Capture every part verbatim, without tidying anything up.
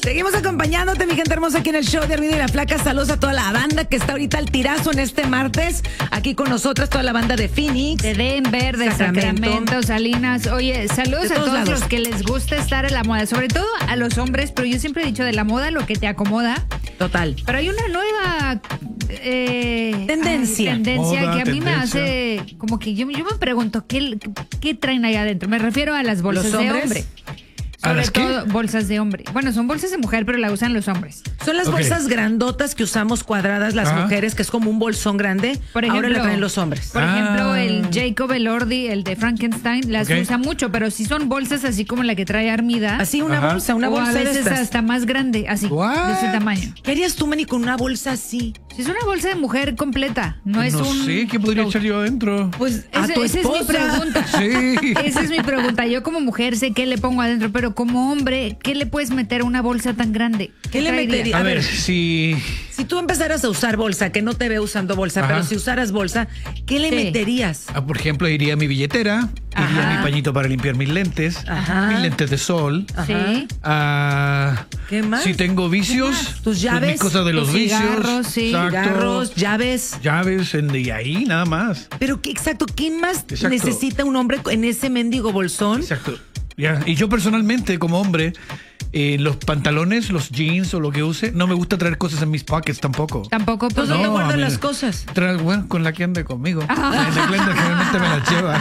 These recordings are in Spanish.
Seguimos acompañándote, mi gente hermosa, aquí en el show de Ermita y la Flaca. Saludos a toda la banda que está ahorita al tirazo en este martes. Aquí con nosotros toda la banda de Phoenix, de Denver, de Sacramento, Sacramento Salinas. Oye, saludos a todos lados. Los que les gusta estar en la moda, sobre todo a los hombres, pero yo siempre he dicho de la moda lo que te acomoda. Total. Pero hay una nueva eh, tendencia, ay, tendencia moda, que a mí tendencia. me hace como que yo, yo me pregunto ¿qué, qué traen ahí adentro. Me refiero a las bolsas ¿Los de hombres? hombre. ¿A Sobre las qué? todo bolsas de hombre. Bueno, son bolsas de mujer, pero la usan los hombres. Son las Ok. bolsas grandotas que usamos cuadradas las Ajá. mujeres, que es como un bolsón grande. Por ejemplo, ahora la traen los hombres. Por Ah. ejemplo, el Jacob Elordi, el de Frankenstein, las Ok. usa mucho, pero si son bolsas así como la que trae Armida. Así una Ajá. bolsa, una o bolsa a de veces estas. hasta más grande, así, What? de ese tamaño. ¿Qué harías tú, Manny, con una bolsa así? Si es una bolsa de mujer completa, no es no un... sé, ¿qué podría no. echar yo adentro? Pues a Ese- tu esa es mi esposa. pregunta. Sí. Esa es mi pregunta. Yo como mujer sé qué le pongo adentro, pero como hombre, ¿qué le puedes meter a una bolsa tan grande? ¿Qué le traerías? meterías? A A ver, ver. si... Si tú empezaras a usar bolsa, que no te veo usando bolsa, Ajá. pero si usaras bolsa, ¿qué le Sí. meterías? ah, por ejemplo, iría a mi billetera, iría Ajá. a mi pañito para limpiar mis lentes, Ajá. mis lentes de sol. Sí. ah, ¿Qué más? Si tengo vicios, Tus pues llaves, mis cosas de tus los vicios. cigarros, sí. Exacto. Cigarros, llaves. Llaves, en- y ahí nada más. Pero qué, exacto, ¿qué más Exacto. necesita un hombre en ese mendigo bolsón? Exacto. Ya. Y yo personalmente, como hombre, eh, los pantalones, los jeans o lo que use, no me gusta traer cosas en mis pockets tampoco. Tampoco, pues, Entonces, ¿dónde No, guardan a mí- las cosas? Tra- bueno, con la que ande conmigo. En la Glenda generalmente me la lleva.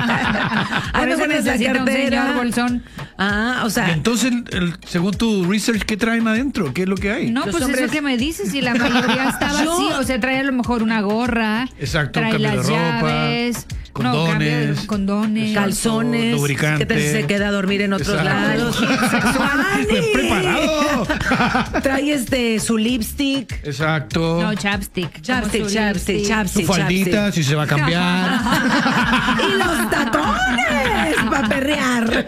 a ¿Dónde veces guardas la necesita un cartera? señor bolsón. Ah, o Y sea, entonces, el- según tu research, ¿qué traen adentro? ¿Qué es lo que hay? No, Los pues hombres- eso que me dices, y la mayoría estaba Yo- así, o sea, trae a lo mejor una gorra, Exacto, un trae cambio de las ropa, llaves, no, cambio de- condones, condones, calzones, lubricante. que te se queda a dormir en otros Exacto. lados. ¡Sexual! Bien preparado. Trae este su lipstick. Exacto. no, chapstick, Chapstick, como su chapstick, lipstick. Su chapstick, faldita, chapstick. si se va a cambiar. Y los tacones para perrear.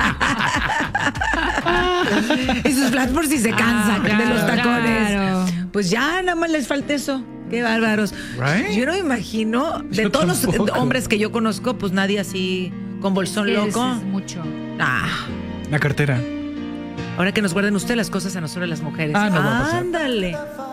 Y sus flats por si se cansa Ah, de los claro, tacones. claro. Pues ya nada más les falta eso. Qué bárbaros. Right? Yo no me imagino, de Yo todos los tampoco. hombres que yo conozco, pues nadie así con bolsón Es- loco. es mucho. Ah, La cartera. ahora que nos guarden ustedes las cosas a nosotros las mujeres. Ah, no va a pasar. Ándale.